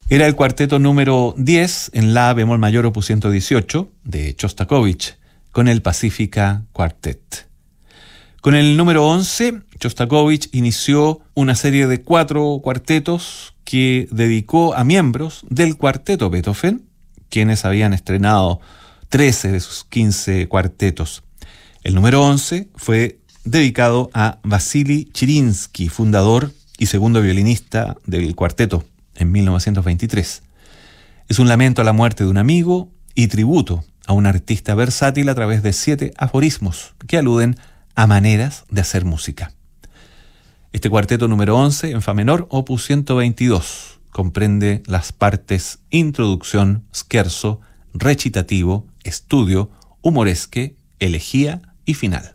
Era el cuarteto número 10 en la bemol mayor opus 118 de Chostakovich con el Pacifica Quartet. Con el número 11, Chostakovich inició una serie de 4 cuartetos que dedicó a miembros del cuarteto Beethoven, quienes habían estrenado 13 de sus 15 cuartetos. El número 11 fue dedicado a Vasily Chirinsky, fundador y segundo violinista del cuarteto en 1923. Es un lamento a la muerte de un amigo y tributo a un artista versátil a través de 7 aforismos que aluden a maneras de hacer música. Este cuarteto número 11 en fa menor, opus 122, comprende las partes introducción, scherzo, recitativo, estudio, humoresque, elegía y final.